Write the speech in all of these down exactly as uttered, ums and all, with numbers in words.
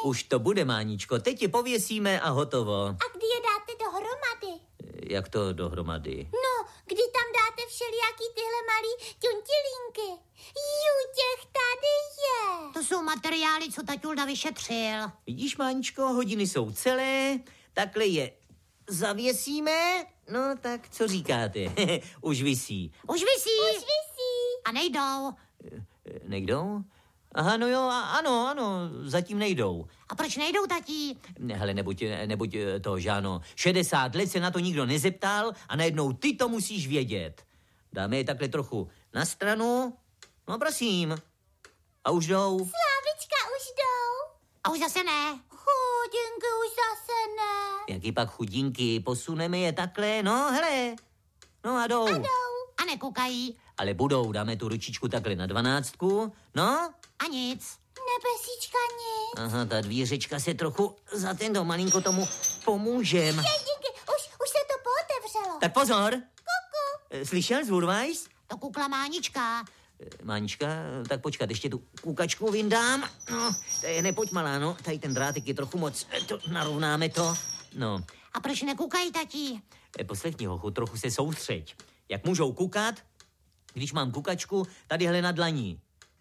Už to bude, Máničko, teď je pověsíme a hotovo. A kdy je dáte dohromady? Jak to dohromady? No, kdy tam dáte všelijaký tyhle malý ťuntilínky. Jú, těch tady je. To jsou materiály, co taťulda vyšetřil. Vidíš, Máničko, hodiny jsou celé, takhle je zavěsíme, no tak co říkáte? Už visí. Už visí. Už visí. A nejdou. Nejdou? Aha, no jo, ano, ano, zatím nejdou. A proč nejdou, tatí? Hele, nebuď, nebuď to, Žáno. šedesát let se na to nikdo nezeptal a najednou ty to musíš vědět. Dáme je takhle trochu na stranu. No prosím. A už jdou. Slávička, už jdou. A už zase ne. Chudinky, už zase ne. Jaký pak chudinky? Posuneme je takhle, no hele. No a jdou. A jdou. A nekoukají. Ale budou, dáme tu ručičku takhle na dvanáctku. No. A nic. Nebesíčka nic. Aha, ta dvířečka se trochu za tento malinko tomu pomůžem. Jej, díky, už, už se to pootevřelo. Tak pozor. Kuku. Slyšel, Zvurvajs? To kukla Mánička. Mánička, tak počkat, ještě tu kukačku vyndám. No, tady nepojď malá, no, tady ten drátek je trochu moc, to, narovnáme to. No. A proč nekoukají, tatí? Poslechni, hochu, trochu se soustřeď. Jak můžou kukat, když mám kukačku tadyhle na dlaní?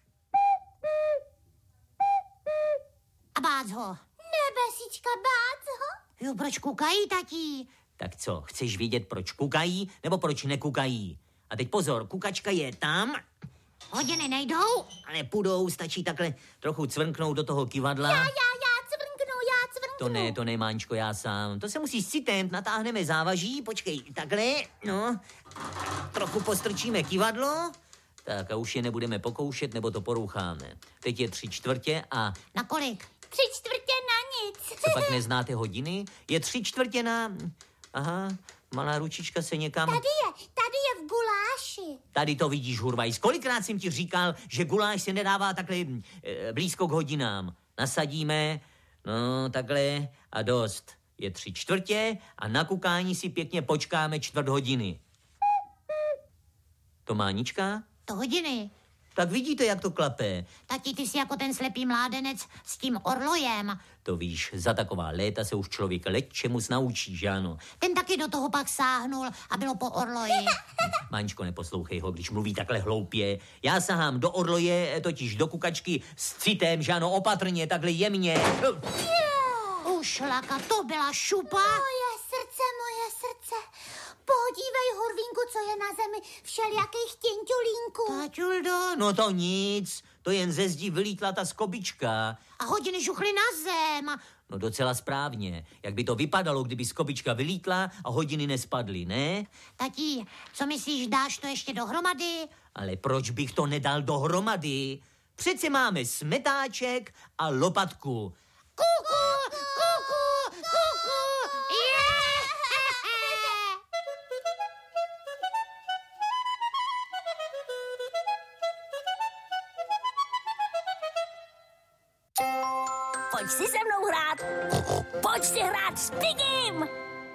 A bác ho. Nebesíčka, bác ho. Jo, proč kukají, tatí? Tak co, chceš vědět, proč kukají, nebo proč nekukají? A teď pozor, kukačka je tam. Hodiny nejdou? A nepůjdou, stačí takhle trochu cvrknout do toho kivadla. Já, já, já cvrknu, já cvrknu. To ne, to ne, Máničko, já sám. To se musí citem, natáhneme závaží, počkej, takhle, no. Trochu postrčíme kivadlo. Tak a už je nebudeme pokoušet, nebo to poroucháme. Teď je tři čtvrtě a... Na kolik? Tři čtvrtě na nic. Co pak neznáte hodiny? Je tři čtvrtě na... Aha, malá ručička se někam... Tady je, tady je v guláši. Tady to vidíš, Hurvajs. Kolikrát jsem ti říkal, že guláš se nedává takhle e, blízko k hodinám. Nasadíme, no takhle a dost. Je tři čtvrtě a na kukání si pěkně počkáme čtvrt hodiny. To Mánička? To hodiny. Tak vidíte, jak to klapé. Tati, ty jsi jako ten slepý mládenec s tím orlojem. To víš, za taková léta se už člověk lecčemu naučí, že ano? Ten taky do toho pak sáhnul a bylo po orloji. Máničko, neposlouchej ho, když mluví takhle hloupě. Já sahám do orloje, totiž do kukačky s citem, že ano, opatrně, takhle jemně. Ušlaka, to byla šupa. Moje srdce, moje srdce. Podívej, Hurvínku, co je na zemi všelijakých těnťulínků. Taťuldo, no to nic, to jen ze zdi vylítla ta skobička. A hodiny žuchly na zem. No docela správně. Jak by to vypadalo, kdyby skobička vylítla a hodiny nespadly, ne? Tati, co myslíš, dáš to ještě dohromady? Ale proč bych to nedal dohromady? Přece máme smetáček a lopatku. Kuku, kuku, kuku, je! Pojď si se mnou hrát. Pojď si hrát s Pigim.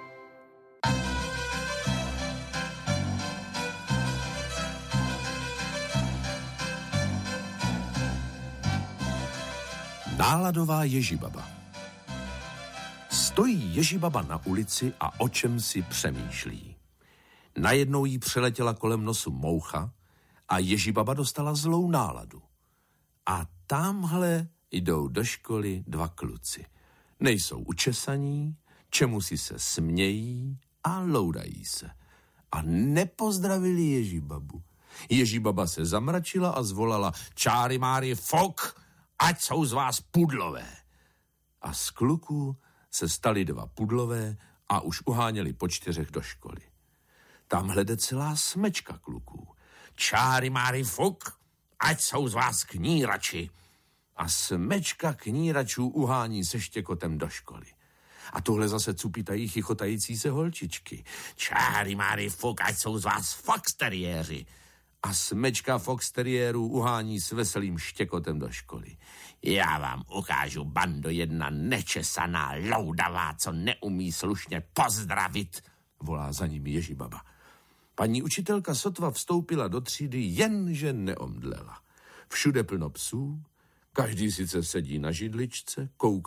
Náladová Ježibaba. Stojí Ježibaba na ulici a o čem si přemýšlí. Najednou jí přeletěla kolem nosu moucha a Ježibaba dostala zlou náladu. A tamhle jdou do školy dva kluci. Nejsou učesaní, čemu si se smějí a loudají se. A nepozdravili Ježibabu. Ježibaba se zamračila a zvolala: čáry máry fok, ať jsou z vás pudlové. A z kluků se stali dva pudlové a už uháněli po čtyřech do školy. Tamhle jde celá smečka kluků. Čáry máry fuk, ať jsou z vás knírači. A smečka kníračů uhání se štěkotem do školy. A tuhle zase cupitají chichotající se holčičky. Čáry máry fuk, ať jsou z vás foxteriéři. A smečka foxteriérů uhání s veselým štěkotem do školy. Já vám ukážu, bando jedna nečesaná, loudavá, co neumí slušně pozdravit, volá za nimi Ježibaba. Paní učitelka sotva vstoupila do třídy, jenže neomdlela. Všude plno psů, každý sice sedí na židličce, kouká